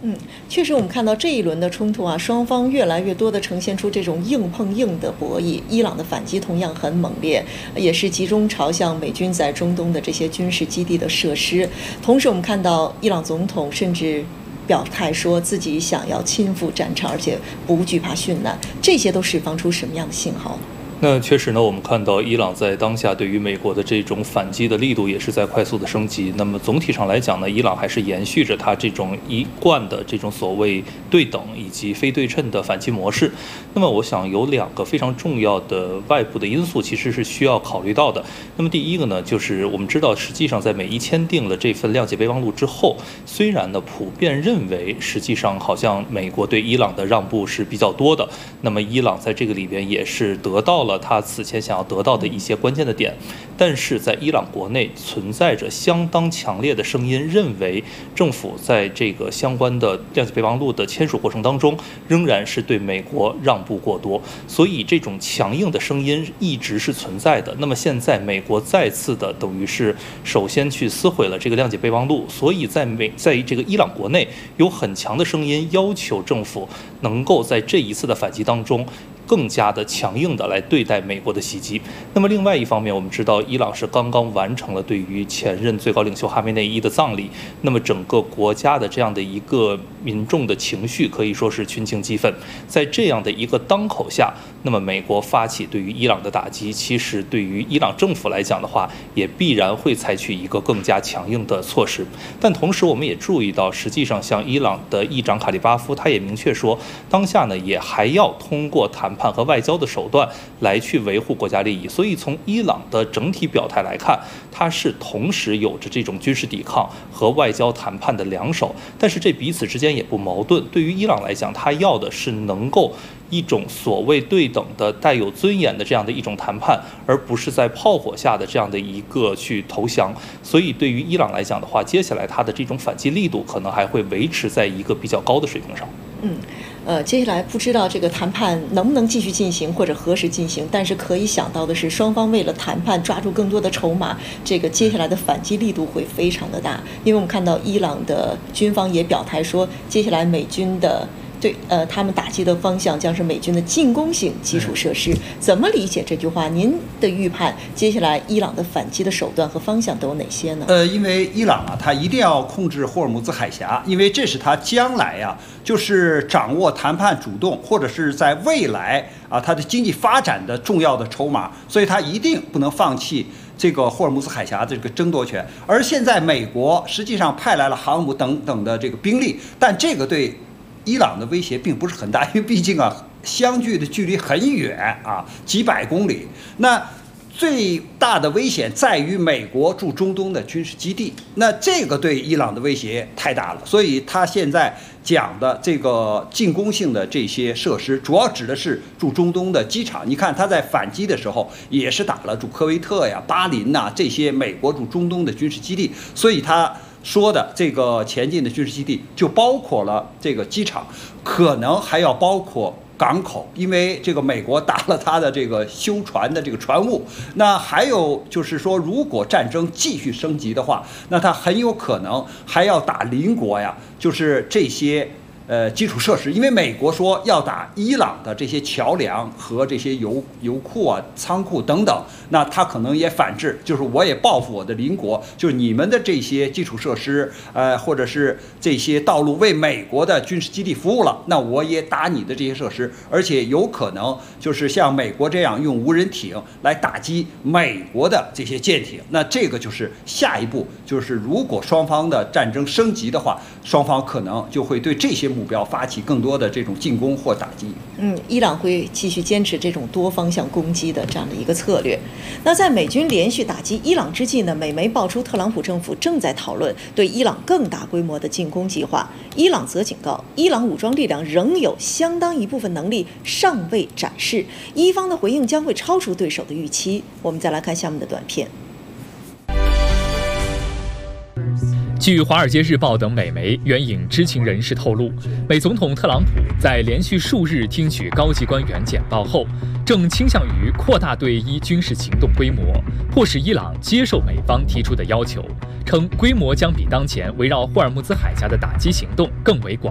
确实，我们看到这一轮的冲突啊，双方越来越多地呈现出这种硬碰硬的博弈。伊朗的反击同样很猛烈，也是集中朝向美军在中东的这些军事基地的设施。同时，我们看到伊朗总统甚至表态说自己想要亲赴战场，而且不惧怕殉难，这些都释放出什么样的信号呢？ 那确实呢，我们看到伊朗在当下对于美国的这种反击的力度也是在快速的升级。那么总体上来讲呢，伊朗还是延续着它这种一贯的这种所谓对等以及非对称的反击模式。那么我想有2个非常重要的外部的因素其实是需要考虑到的。那么第一个呢，就是我们知道实际上在美伊签订了这份谅解备忘录之后，虽然呢普遍认为实际上好像美国对伊朗的让步是比较多的，那么伊朗在这个里边也是得到了他此前想要得到的一些关键的点，但是在伊朗国内存在着相当强烈的声音，认为政府在这个相关的谅解备忘录的签署过程当中，仍然是对美国让步过多，所以这种强硬的声音一直是存在的。那么现在美国再次的等于是首先去撕毁了这个谅解备忘录，所以在这个伊朗国内有很强的声音要求政府能够在这一次的反击当中更加的强硬的来对待美国的袭击。那么另外一方面，我们知道伊朗是刚刚完成了对于前任最高领袖哈梅内伊的葬礼，那么整个国家的这样的一个民众的情绪可以说是群情激愤。在这样的一个当口下，那么美国发起对于伊朗的打击，其实对于伊朗政府来讲的话，也必然会采取一个更加强硬的措施。但同时我们也注意到，实际上像伊朗的议长卡利巴夫他也明确说，当下呢也还要通过谈判和外交的手段来去维护国家利益。所以从伊朗的整体表态来看，它是同时有着这种军事抵抗和外交谈判的两手，但是这彼此之间也不矛盾。对于伊朗来讲，它要的是能够一种所谓对等的带有尊严的这样的一种谈判，而不是在炮火下的这样的一个去投降。所以对于伊朗来讲的话，接下来它的这种反击力度可能还会维持在一个比较高的水平上。 接下来不知道这个谈判能不能继续进行，或者何时进行，但是可以想到的是，双方为了谈判抓住更多的筹码，这个接下来的反击力度会非常的大。因为我们看到伊朗的军方也表态说，接下来美军的他们打击的方向将是美军的进攻性基础设施。怎么理解这句话？您的预判，接下来伊朗的反击的手段和方向都有哪些呢？ 因为伊朗啊，它一定要控制霍尔木兹海峡，因为这是它将来啊，就是掌握谈判主动，或者是在未来啊，它的经济发展的重要的筹码，所以它一定不能放弃这个霍尔木兹海峡的这个争夺权。而现在美国实际上派来了航母等等的这个兵力，但这个对伊朗的威胁并不是很大，因为毕竟啊，相距的距离很远啊，几百公里。那最大的危险在于美国驻中东的军事基地，那这个对伊朗的威胁太大了。所以他现在讲的这个进攻性的这些设施，主要指的是驻中东的机场。你看他在反击的时候，也是打了驻科威特呀、巴林呐这些美国驻中东的军事基地，所以他说的这个前进的军事基地就包括了这个机场，可能还要包括港口，因为这个美国打了他的这个修船的这个船务。那还有就是说，如果战争继续升级的话，那他很有可能还要打邻国呀，就是这些基础设施，因为美国说要打伊朗的这些桥梁和这些油库啊、仓库等等，那他可能也反制，就是我也报复我的邻国，就是你们的这些基础设施，或者是这些道路为美国的军事基地服务了，那我也打你的这些设施，而且有可能就是像美国这样用无人艇来打击美国的这些舰艇。那这个就是下一步，就是如果双方的战争升级的话，双方可能就会对这些目标发起更多的这种进攻或打击。 伊朗会继续坚持这种多方向攻击的这样的一个策略。那在美军连续打击伊朗之际呢，美媒爆出特朗普政府正在讨论对伊朗更大规模的进攻计划。伊朗则警告，伊朗武装力量仍有相当一部分能力尚未展示，伊方的回应将会超出对手的预期。我们再来看下面的短片。 据《华尔街日报》等美媒援引知情人士透露，美总统特朗普在连续数日听取高级官员简报后，正倾向于扩大对伊军事行动规模，迫使伊朗接受美方提出的要求，称规模将比当前围绕霍尔木兹海峡的打击行动更为广。